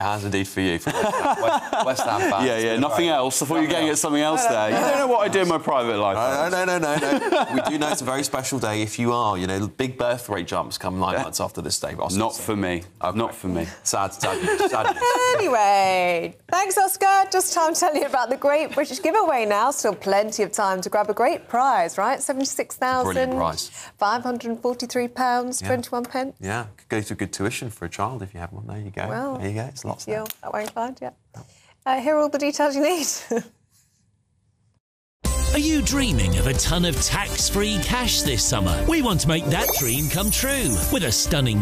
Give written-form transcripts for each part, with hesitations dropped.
Has indeed for you, for West Ham fans. Yeah, nothing else. I thought you were getting at something else there. You don't know what I do in my private life. No. We do know it's a very special day if you are. You know, big birth rate jumps come 9 months after this day. Not for me. Okay. Not for me. Sad news. Anyway, thanks, Oscar. Just time to tell you about the Great British Giveaway now. Still plenty of time to grab a great prize, right? £76,543, 21 pence. Yeah, could go to good tuition for a child if you have one. There you go. Well, there you go. It's lots there. That way inclined, yeah. Here are all the details you need. Are you dreaming of a ton of tax-free cash this summer? We want to make that dream come true with a stunning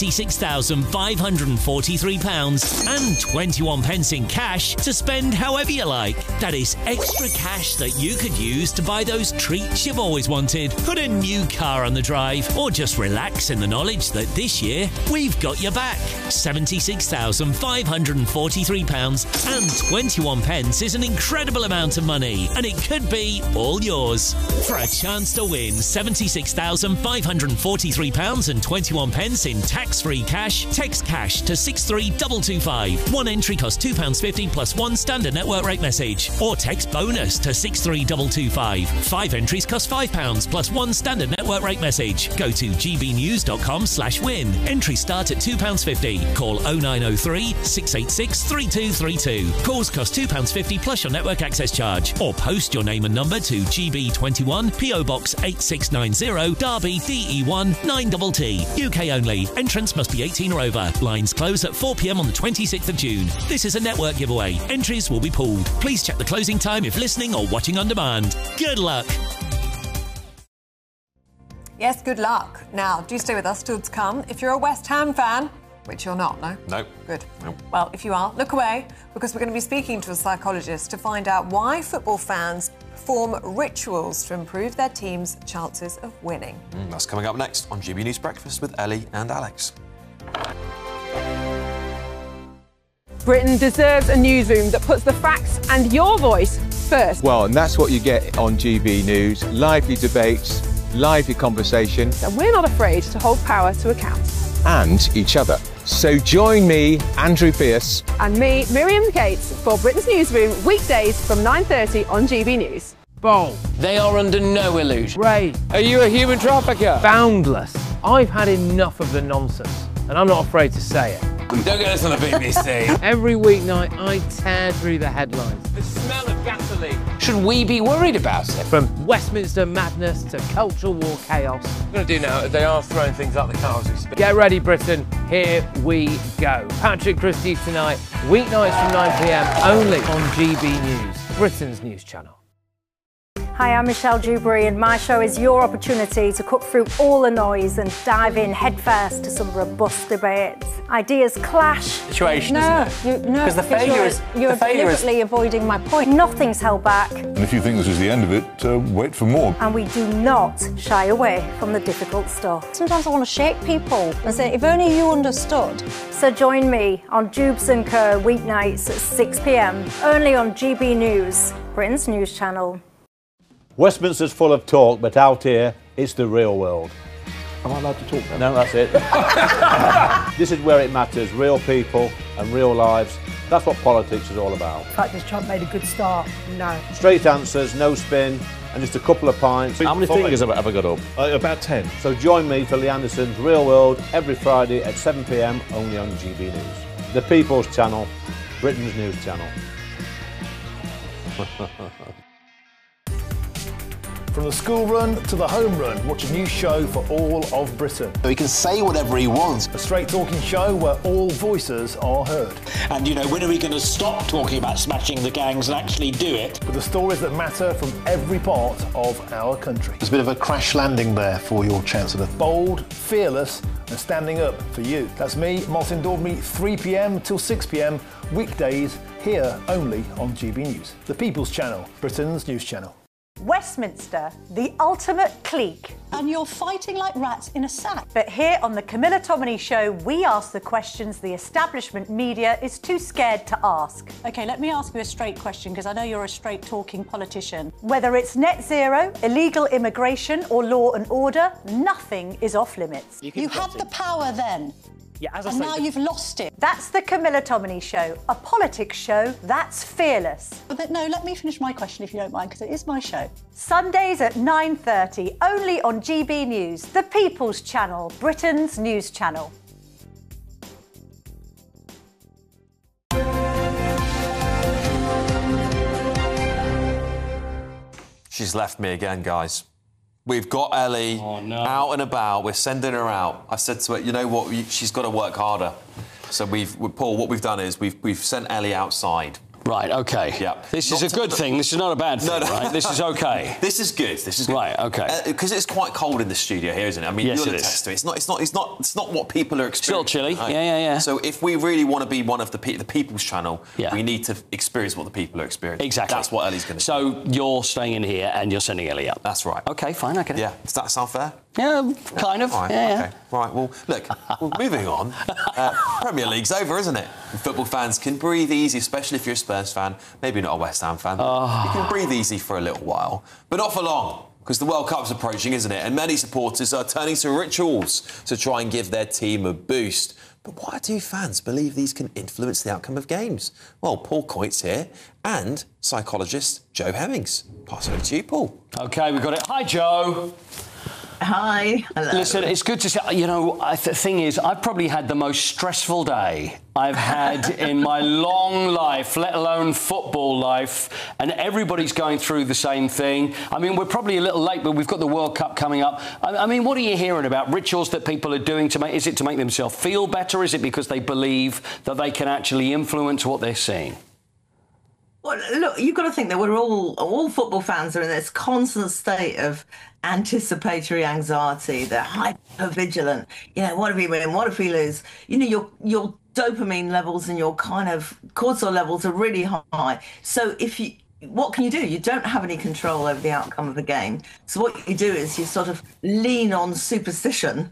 £76,543 and 21 pence in cash to spend however you like. That is extra cash that you could use to buy those treats you've always wanted, put a new car on the drive, or just relax in the knowledge that this year we've got your back. £76,543 and 21 pence is an incredible amount of money, and it could be all yours. For a chance to win £76,543 and 21 pence in tax-free cash, text cash to 63225. One entry costs £2.50 plus one standard network rate message. Or text bonus to 63225. 5 entries cost £5 plus one standard network rate message. Go to gbnews.com/win. Entries start at £2.50. Call 0903 686 3232. Calls cost £2.50 plus your network access charge. Or post your name and number to GB21 PO Box 8690 Derby DE1 9TT. UK only. Entrance must be 18 or over. Lines close at 4 p.m. on the 26th of June. This is a network giveaway. Entries will be pulled. Please check the closing time if listening or watching on demand. Good luck. Yes, good luck. Now, do stay with us still to come. If you're a West Ham fan, which you're not, no? No. Good. Nope. Well, if you are, look away, because we're going to be speaking to a psychologist to find out why football fans perform rituals to improve their team's chances of winning. That's coming up next on GB News Breakfast with Ellie and Alex. Britain deserves a newsroom that puts the facts and your voice first. Well, and that's what you get on GB News. Lively debates, lively conversation. And we're not afraid to hold power to account. And each other. So join me, Andrew Pearce. And me, Miriam Gates, for Britain's Newsroom, weekdays from 9:30 on GB News. Bold. They are under no illusion. Ray. Are you a human trafficker? Boundless. I've had enough of the nonsense, and I'm not afraid to say it. Don't get this on the BBC. Every weeknight, I tear through the headlines. The smell of gasoline. Should we be worried about it? From Westminster madness to cultural war chaos. What I'm going to do now is they are throwing things out the car as we speak. Get ready, Britain. Here we go. Patrick Christie tonight, weeknights from 9 p.m. only on GB News, Britain's news channel. Hi, I'm Michelle Dewberry, and my show is your opportunity to cut through all the noise and dive in headfirst to some robust debates. Ideas clash. Situation, isn't it? Because the failure is... You're deliberately avoiding my point. Nothing's held back. And if you think this is the end of it, wait for more. And we do not shy away from the difficult stuff. Sometimes I want to shake people and say, if only you understood. So join me on Jubes & Co. weeknights at 6 p.m. only on GB News, Britain's news channel. Westminster's full of talk, but out here, it's the real world. Am I allowed to talk now? No, that's it. This is where it matters, real people and real lives. That's what politics is all about. In fact, has Trump made a good start? No. Straight answers, no spin, and just a couple of pints. How many fingers have I got up? About 10. So join me for Lee Anderson's Real World every Friday at 7 p.m. only on GB News. The People's Channel, Britain's news channel. From the school run to the home run, watch a new show for all of Britain. So he can say whatever he wants. A straight talking show where all voices are heard. And, you know, when are we going to stop talking about smashing the gangs and actually do it? With the stories that matter from every part of our country. There's a bit of a crash landing there for your Chancellor. Bold, fearless and standing up for you. That's me, Martin Daubney, 3 p.m. till 6 p.m. weekdays here only on GB News. The People's Channel, Britain's news channel. Westminster, the ultimate clique. And you're fighting like rats in a sack. But here on the Camilla Tominey Show, we ask the questions the establishment media is too scared to ask. OK, let me ask you a straight question, because I know you're a straight-talking politician. Whether it's net zero, illegal immigration or law and order, nothing is off limits. You have the power then. Yeah, as I say, now you've lost it. That's the Camilla Tominey Show, a politics show that's fearless. No, let me finish my question if you don't mind, because it is my show. Sundays at 9:30, only on GB News, the People's Channel, Britain's news channel. She's left me again, guys. We've got Ellie out and about. We're sending her out. I said to her, you know what? She's got to work harder. So Paul, what we've done is we've sent Ellie outside. Right, OK. Yeah. This is a good thing. This is not a bad thing, right? This is OK. This is good. This is good. Right, OK. Because it's quite cold in the studio here, isn't it? I mean, yes, you're it the is. tester. It's not what people are experiencing. Still chilly. Right? Yeah. So if we really want to be one of the People's Channel, we need to experience what the people are experiencing. Exactly. That's what Ellie's going to do. So you're staying in here and you're sending Ellie up. That's right. OK, fine, I get it. Yeah. Does that sound fair? Yeah, kind of. Right, yeah. Okay. Right, well, look, moving on. Premier League's over, isn't it? And football fans can breathe easy, especially if you're a Spurs fan, maybe not a West Ham fan. You can breathe easy for a little while, but not for long, because the World Cup's approaching, isn't it? And many supporters are turning to rituals to try and give their team a boost. But why do fans believe these can influence the outcome of games? Well, Paul Coyte's here and psychologist Joe Hemmings. Pass over to you, Paul. OK, we've got it. Hi, Joe. Hi. Hello. Listen, it's good to see. You know, the thing is, I've probably had the most stressful day I've had in my long life, let alone football life, and everybody's going through the same thing. I mean, we're probably a little late, but we've got the World Cup coming up. I mean, what are you hearing about rituals that people are doing to make? Is it to make themselves feel better? Is it because they believe that they can actually influence what they're seeing? Well, look, you've got to think that we're all football fans are in this constant state of anticipatory anxiety. They're hyper vigilant. You know, what if we win? What if we lose? You know, your dopamine levels and your kind of cortisol levels are really high. So what can you do? You don't have any control over the outcome of the game. So what you do is you sort of lean on superstition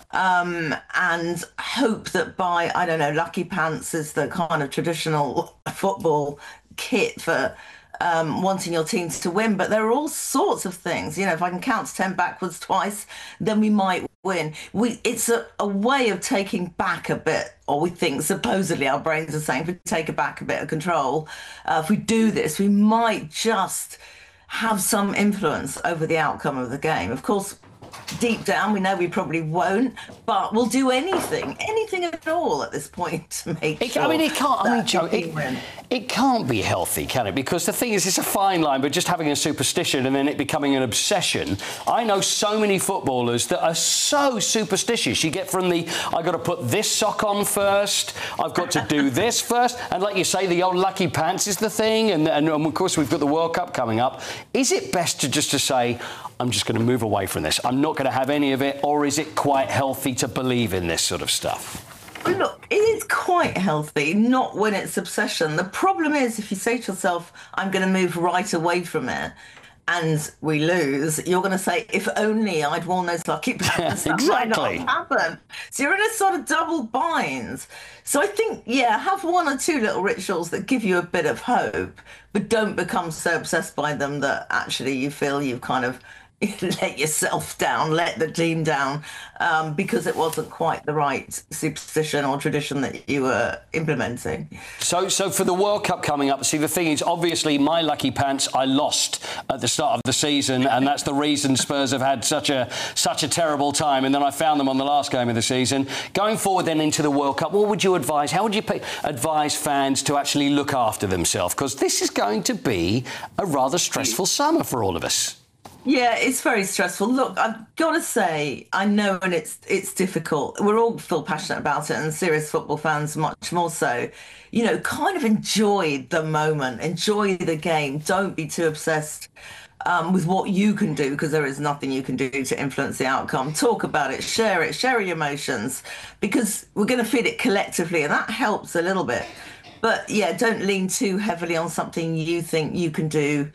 and hope that by, I don't know, lucky pants is the kind of traditional football kit for wanting your teams to win, but there are all sorts of things. You know, if I can count to 10 backwards twice, then we might win. It's a way of taking back a bit, or we think, supposedly our brains are saying, if we take back a bit of control, if we do this, we might just have some influence over the outcome of the game. Of course, deep down, we know we probably won't, but we'll do anything at all at this point to make sure. I mean, it can't. I mean, Joe, it can't be healthy, can it? Because the thing is, it's a fine line, but just having a superstition and then it becoming an obsession. I know so many footballers that are so superstitious. You get from the, I've got to put this sock on first, I've got to do this first, and like you say, the old lucky pants is the thing, and of course we've got the World Cup coming up. Is it best to just to say, I'm just going to move away from this, I'm not going to have any of it, or is it quite healthy to believe in this sort of stuff? Well, look, it is quite healthy, not when it's obsession. The problem is if you say to yourself, I'm going to move right away from it, and we lose, you're going to say, if only I'd worn those lucky pants, that might not happen. So you're in a sort of double bind. So I think, yeah, have one or two little rituals that give you a bit of hope, but don't become so obsessed by them that actually you feel you've kind of let yourself down, let the team down, because it wasn't quite the right superstition or tradition that you were implementing. So for the World Cup coming up, see, the thing is, obviously, my lucky pants I lost at the start of the season, and that's the reason Spurs have had such a terrible time, and then I found them on the last game of the season. Going forward then into the World Cup, what would you advise? How would you advise fans to actually look after themselves? Because this is going to be a rather stressful summer for all of us. Yeah, it's very stressful. Look, I've got to say, I know, and it's difficult. We're all feel passionate about it, and serious football fans much more so. You know, kind of enjoy the moment, enjoy the game. Don't be too obsessed with what you can do, because there is nothing you can do to influence the outcome. Talk about it, share your emotions, because we're going to feel it collectively, and that helps a little bit. But yeah, don't lean too heavily on something you think you can do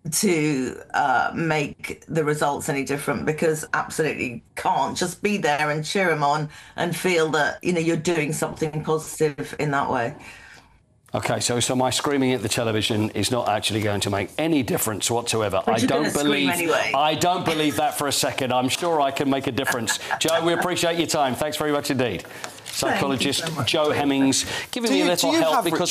to make the results any different, because absolutely can't. Just be there and cheer them on and feel that, you know, you're doing something positive in that way. OK, so my screaming at the television is not actually going to make any difference whatsoever. But I don't believe that for a second. I'm sure I can make a difference. Joe, we appreciate your time. Thanks very much indeed. psychologist Joe Hemmings, giving me a little do you help have because